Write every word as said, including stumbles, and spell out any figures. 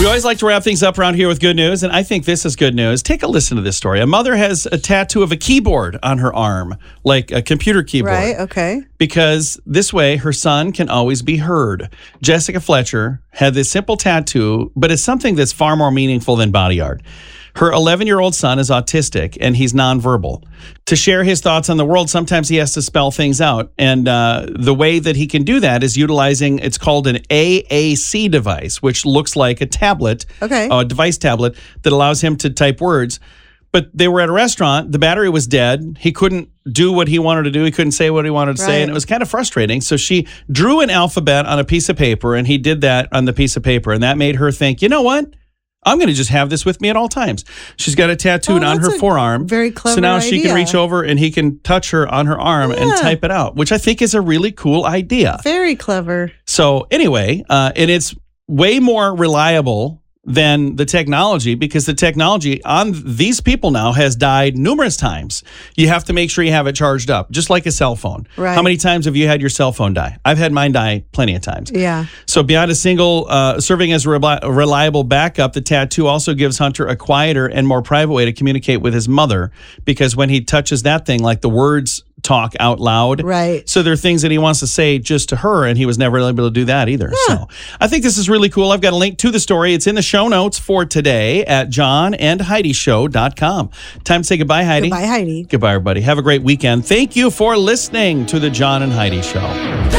always like to wrap things up around here with good news, and I think this is good news. Take a listen to this story. A mother has a tattoo of a keyboard on her arm, like a computer keyboard. Right, okay. Because this way her son can always be heard. Jessica Fletcher had this simple tattoo, but it's something that's far more meaningful than body art. Her eleven-year-old son is autistic, and he's nonverbal. To share his thoughts on the world, sometimes he has to spell things out. And uh, the way that he can do that is utilizing, it's called an A A C device, which looks like a tablet, okay. a device tablet that allows him to type words. But they were at a restaurant. The battery was dead. He couldn't do what he wanted to do. He couldn't say what he wanted to right. say. And it was kind of frustrating. So she drew an alphabet on a piece of paper, and he did that on the piece of paper. And that made her think, you know what? I'm going to just have this with me at all times. She's got it tattooed oh, on her forearm. Very clever So now idea. she can reach over and he can touch her on her arm yeah. and type it out, which I think is a really cool idea. Very clever. So anyway, uh, and it's way more reliable than the technology, because the technology on these people now has died numerous times. You have to make sure you have it charged up, just like a cell phone. Right. How many times have you had your cell phone die? I've had mine die plenty of times. Yeah. So beyond a single, uh, serving as a reli- reliable backup, the tattoo also gives Hunter a quieter and more private way to communicate with his mother, because when he touches that thing, like the words talk out loud. Right. So there are things that he wants to say just to her, and he was never able to do that either. Yeah. So I think this is really cool. I've got a link to the story. It's in the show notes for today at john and heidi show dot com. Time to say goodbye, Heidi. Goodbye, Heidi. Goodbye, everybody. Have a great weekend. Thank you for listening to the John and Heidi Show.